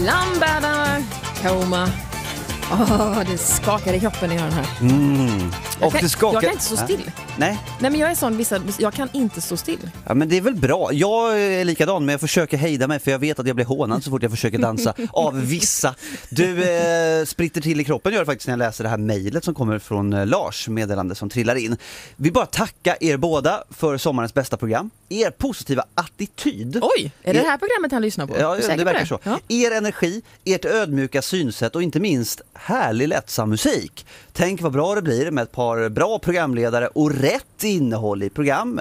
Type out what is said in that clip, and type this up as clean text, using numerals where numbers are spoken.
Lambada Coma. Det skakar i kroppen när jag gör den här. Jag kan inte stå still. Nej, men jag är sån jag kan inte stå still. Ja, men det är väl bra. Jag är likadan, men jag försöker hejda mig för jag vet att jag blir hånad så fort jag försöker dansa av vissa. Du spritter till i kroppen gör det faktiskt när jag läser det här mejlet som kommer från Lars, meddelande som trillar in. Vi bara tacka er båda för sommarens bästa program. Er positiva attityd. Oj, är det här programmet han lyssnar på? Ja, det verkar så. Ja. Er energi, ert ödmjuka synsätt och inte minst härlig lättsam musik. Tänk vad bra det blir med ett par bra programledare och rätt innehåll i programmet.